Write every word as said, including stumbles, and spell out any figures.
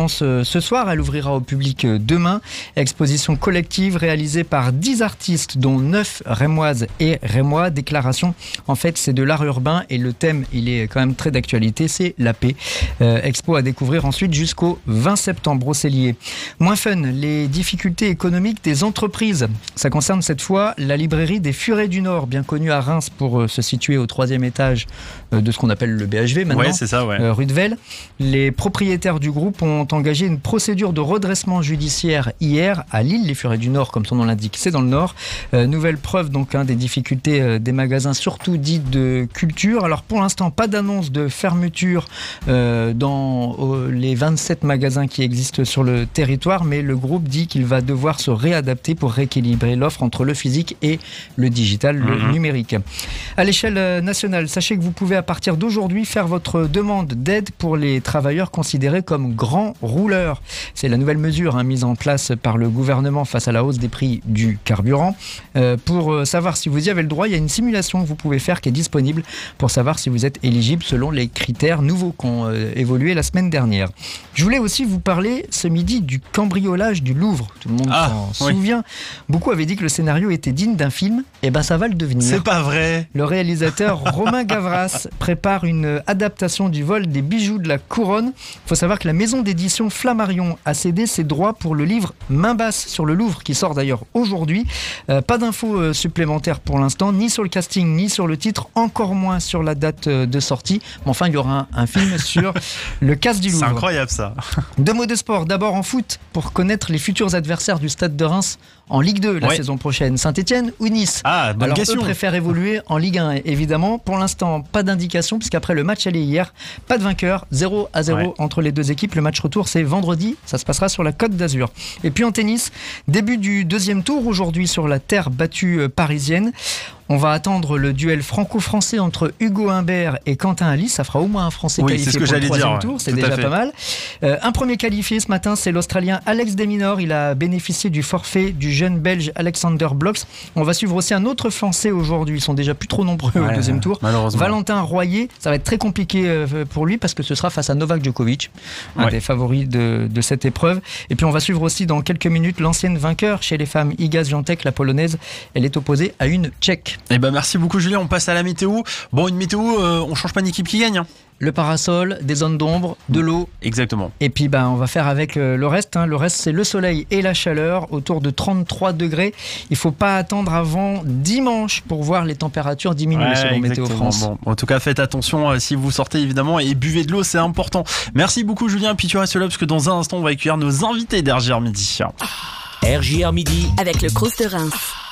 commence ce soir, elle ouvrira au public demain. Exposition collective réalisée par dix artistes, dont neuf rémoises et rémois. Déclaration, en fait, c'est de l'art urbain et le thème, il est quand même très d'actualité, c'est la paix. Euh, expo à découvrir ensuite jusqu'au vingt septembre au Cellier. Moins fun, les difficultés économiques des entreprises. Ça concerne cette fois la librairie des Furets du Nord, bien connue à Reims pour euh, se situer au troisième étage euh, de ce qu'on appelle le B H V maintenant, ouais, c'est ça, ouais. euh, rue de Vesle. Les propriétaires du groupe ont engagé une procédure de redressement judiciaire hier à Lille, les Furets du Nord, comme son nom l'indique, c'est dans le Nord. Euh, nouvelle preuve donc hein, des difficultés euh, des magasins, surtout dits de culture. Alors pour l'instant, pas d'annonce de fermeture euh, dans euh, les vingt-sept magasins qui existent sur le territoire, mais le groupe dit qu'il va devoir se réadapter pour rééquilibrer l'offre entre le physique et le digital, le mmh. numérique. À l'échelle nationale, sachez que vous pouvez à partir d'aujourd'hui faire votre demande d'aide pour les travailleurs considérés comme grands rouleurs. C'est la nouvelle mesure hein, mise en place par le gouvernement face à la hausse des prix du carburant. Euh, pour savoir si vous y avez le droit, il y a une simulation que vous pouvez faire qui est disponible pour savoir si vous êtes éligible selon les critères nouveaux qui ont euh, évolué la semaine dernière. Je voulais aussi vous parler ce midi du cambriolage du Louvre. Tout le monde ah, s'en oui. souvient. Beaucoup avaient dit que le scénario était digne d'un film. Et ben ça va le devenir. C'est pas vrai. Le réalisateur Romain Gavras prépare une adaptation du vol des bijoux de la couronne. Il faut savoir que la maison d'édition Flammarion a cédé ses droits pour le livre Main basse sur le Louvre, qui sort d'ailleurs aujourd'hui. Euh, pas d'infos euh, supplémentaires pour l'instant, ni sur le casting, ni sur le titre, encore moins sur la date euh, de sortie. Mais enfin, il y aura un, un film sur le casse du Louvre. C'est incroyable ça. Deux mots de sport. D'abord en foot, pour connaître les futurs adversaires du Stade de Reims en Ligue deux la ouais. saison prochaine. Saint-Etienne ou Nice? Ah, bonne Alors question. eux préfèrent évoluer en Ligue un, évidemment. Pour l'instant, pas d'indication, puisqu'après le match aller hier, pas de vainqueur, zéro à zéro ouais. entre les deux équipes. Le match retour, c'est vendredi, ça se passera sur la Côte d'Azur. Et puis en tennis, début du deuxième tour aujourd'hui sur la terre battue parisienne. On va attendre le duel franco-français entre Hugo Humbert et Quentin Halys. Ça fera au moins un Français oui, qualifié c'est ce que pour le troisième dire, tour. ouais. C'est Tout déjà pas mal. Euh, un premier qualifié ce matin, c'est l'Australien Alex de Minaur. Il a bénéficié du forfait du jeune Belge Alexander Blox. On va suivre aussi un autre Français aujourd'hui. Ils sont déjà plus trop nombreux ouais, au deuxième tour. Valentin Royer. Ça va être très compliqué pour lui parce que ce sera face à Novak Djokovic, un ouais. des favoris de, de cette épreuve. Et puis on va suivre aussi dans quelques minutes l'ancienne vainqueur chez les femmes, Iga Swiatek, la polonaise. Elle est opposée à une Tchèque. Eh ben merci beaucoup Julien, on passe à la météo. Bon, une météo, euh, on change pas d'équipe qui gagne. Hein. Le parasol, des zones d'ombre, de l'eau. Exactement. Et puis ben, on va faire avec le reste. Hein. Le reste, c'est le soleil et la chaleur, autour de trente-trois degrés. Il ne faut pas attendre avant dimanche pour voir les températures diminuer ouais, selon Météo France. Bon, en tout cas, faites attention euh, si vous sortez évidemment et buvez de l'eau, c'est important. Merci beaucoup Julien. Puis tu restes là parce que dans un instant, on va accueillir nos invités d'R J R Midi. R J R Midi avec le Crous de Reims.